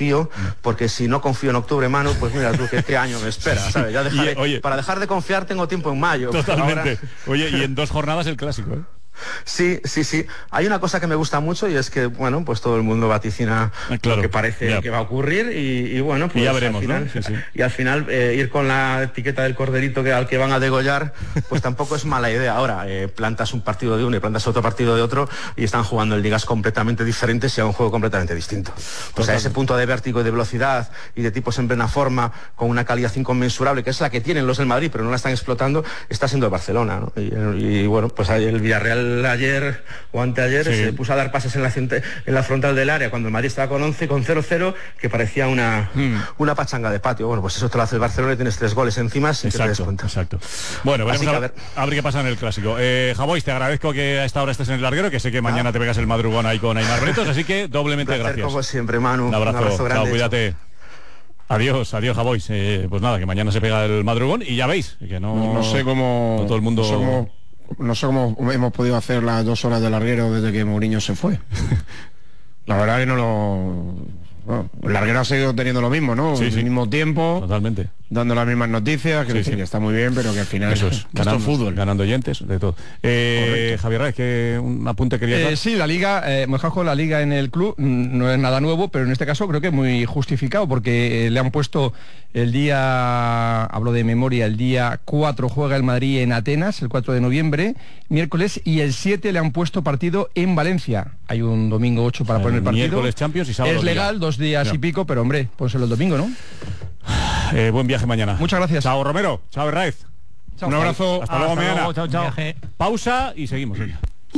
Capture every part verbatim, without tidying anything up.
confío, porque si no confío en octubre, Manu, pues mira tú qué, qué año me espera, ¿sabes? Ya dejaré, y, oye, para dejar de confiar tengo tiempo en mayo. Totalmente. Ahora... Oye, y en dos jornadas el clásico, ¿eh? Sí, sí, sí. Hay una cosa que me gusta mucho y es que, bueno, pues todo el mundo vaticina claro, lo que parece ya. que va a ocurrir y, y bueno, pues y ya veremos, al final, ¿no? Sí, sí. Y al final eh, ir con la etiqueta del corderito que, al que van a degollar, pues tampoco es mala idea. Ahora, eh, plantas un partido de uno y plantas otro partido de otro y están jugando en ligas completamente diferentes y a un juego completamente distinto. O sea, ese punto de vértigo y de velocidad y de tipos en plena forma, con una calidad inconmensurable, que es la que tienen los del Madrid, pero no la están explotando, está siendo el Barcelona, ¿no? Y, y bueno, pues ahí el Villarreal ayer o anteayer sí. se puso a dar pases en la, en la frontal del área cuando el Madrid estaba con once, con cero cero, que parecía una, mm. una pachanga de patio. Bueno, pues eso te lo hace el Barcelona y tienes tres goles encima sin exacto, que te des cuenta. Exacto. Bueno, veremos a, a, ver. a ver qué pasa en el clásico. Eh, Javois, te agradezco que a esta hora estés en el larguero, que sé que mañana ah. te pegas el madrugón ahí con Aimar Bretos, así que doblemente placer, gracias. Como siempre, Manu. Un abrazo, un abrazo grande. Chao, cuídate. Adiós, adiós, Javois. Eh, pues nada, que mañana se pega el madrugón y ya veis que no, no, no sé cómo no todo el mundo. No sé cómo, no sé cómo hemos podido hacer las dos horas de larguero desde que Mourinho se fue. La verdad que no lo. Bueno, el larguero ha seguido teniendo lo mismo, ¿no? Sí, el sí. mismo tiempo. Totalmente. Dando las mismas noticias, que, sí, decir, sí. que está muy bien, pero que al final eso es, ganando, esto es fútbol. Ganando oyentes, de todo. Eh, Javier Reyes, que un apunte quería dar. Eh, sí, la liga, eh, Mojajo, la liga en el club no es nada nuevo, pero en este caso creo que es muy justificado, porque eh, le han puesto el día, hablo de memoria, el día cuatro juega el Madrid en Atenas, el cuatro de noviembre, miércoles, y el siete le han puesto partido en Valencia. Hay un domingo ocho para el poner el partido. Miércoles Champions y sábado. Es legal, día. dos días ya. y pico, pero hombre, pónselo el domingo, ¿no? Eh, buen viaje mañana. Muchas gracias. Chao, Romero. Chao, Herraiz. Chao, un abrazo. Hasta, hasta luego, mañana. Luego, chao, chao. Pausa y seguimos. Venga.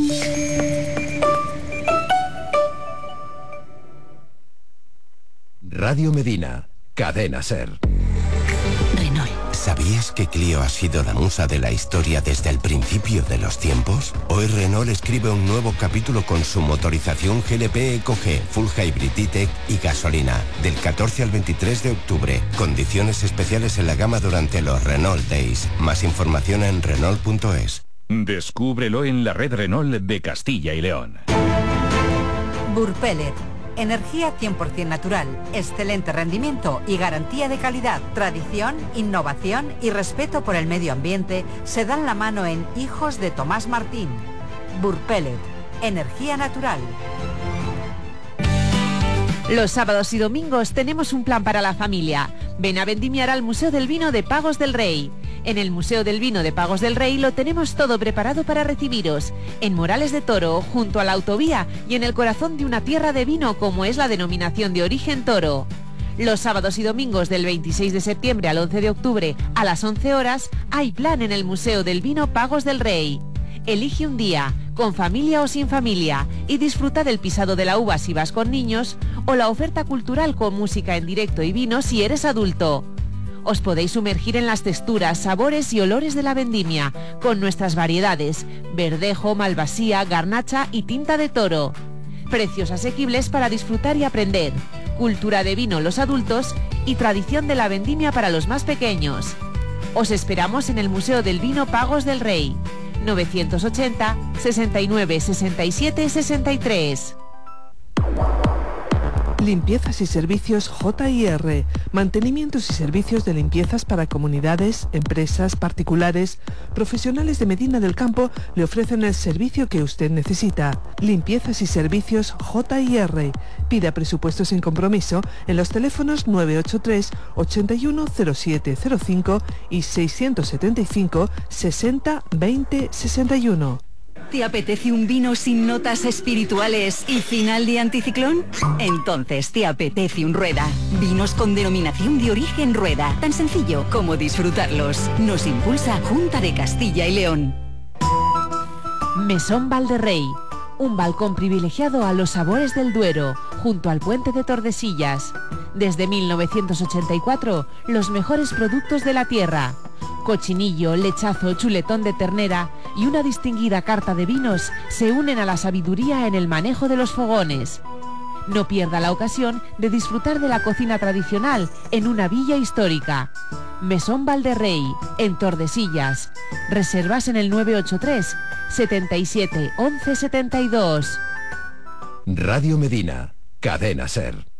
Radio Medina, Cadena Ser. Renault. ¿Sabías que Clio ha sido la musa de la historia desde el principio de los tiempos? Hoy Renault escribe un nuevo capítulo con su motorización G L P Eco G, Full Hybrid E-Tech y gasolina. Del catorce al veintitrés de octubre. Condiciones especiales en la gama durante los Renault Days. Más información en Renault punto es. Descúbrelo en la red Renault de Castilla y León. Burpelet. Energía cien por ciento natural, excelente rendimiento y garantía de calidad. Tradición, innovación y respeto por el medio ambiente se dan la mano en Hijos de Tomás Martín. Burpelet, energía natural. Los sábados y domingos tenemos un plan para la familia. Ven a vendimiar al Museo del Vino de Pagos del Rey. En el Museo del Vino de Pagos del Rey lo tenemos todo preparado para recibiros. En Morales de Toro, junto a la autovía y en el corazón de una tierra de vino como es la denominación de origen Toro. Los sábados y domingos del veintiséis de septiembre al once de octubre a las once horas hay plan en el Museo del Vino Pagos del Rey. Elige un día, con familia o sin familia, y disfruta del pisado de la uva si vas con niños o la oferta cultural con música en directo y vino si eres adulto. Os podéis sumergir en las texturas, sabores y olores de la vendimia, con nuestras variedades, verdejo, malvasía, garnacha y tinta de toro. Precios asequibles para disfrutar y aprender, cultura de vino los adultos y tradición de la vendimia para los más pequeños. Os esperamos en el Museo del Vino Pagos del Rey, novecientos ochenta, sesenta y nueve, sesenta y siete, sesenta y tres. Limpiezas y servicios J I R, mantenimientos y servicios de limpiezas para comunidades, empresas, particulares, profesionales de Medina del Campo le ofrecen el servicio que usted necesita. Limpiezas y servicios J I R. Pida presupuestos sin compromiso en los teléfonos nueve ocho tres, ochenta y uno, cero siete cero cinco y seiscientos setenta y cinco, sesenta, veinte, sesenta y uno. ¿Te apetece un vino sin notas espirituales y final de anticiclón? Entonces te apetece un Rueda. Vinos con denominación de origen Rueda. Tan sencillo como disfrutarlos. Nos impulsa Junta de Castilla y León. Mesón Valderrey. Un balcón privilegiado a los sabores del Duero, junto al puente de Tordesillas. Desde mil novecientos ochenta y cuatro, los mejores productos de la tierra. Cochinillo, lechazo, chuletón de ternera y una distinguida carta de vinos se unen a la sabiduría en el manejo de los fogones. No pierda la ocasión de disfrutar de la cocina tradicional en una villa histórica. Mesón Valderrey, en Tordesillas. Reservas en el nueve ocho tres, setenta y siete, once setenta y dos. Radio Medina, Cadena Ser.